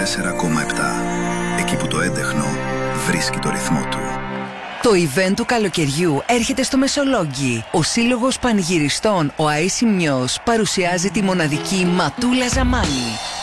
94,7. Εκεί που το έντεχνο βρίσκει το ρυθμό του. Το event του καλοκαιριού έρχεται στο Μεσολόγγι. Ο Σύλλογος Πανηγυριστών, ο Αΐσιμιος, παρουσιάζει τη μοναδική Ματούλα Ζαμάνη.